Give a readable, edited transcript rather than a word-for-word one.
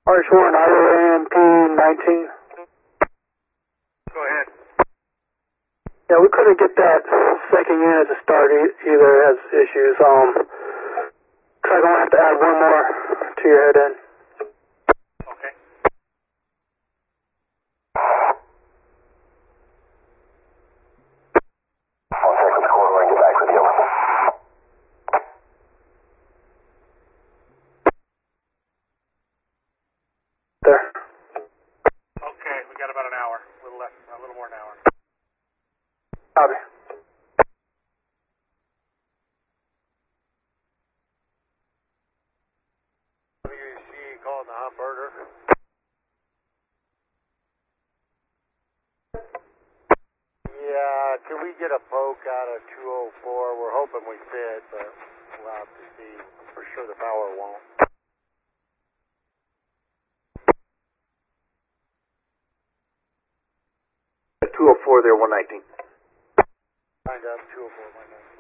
RH1, IOAMP 19. Go ahead. Yeah, we couldn't get that second unit to start either. It has issues. So I'm gonna have to add one more to your head end. Okay. There. Okay, we got about an hour. A little more than an hour. Copy. WC calling the Humberger. Yeah, can we get a poke out of 204? We're hoping we fit, but we'll have to see. For sure the power won't. 204 there, 119. Find up 204, 119.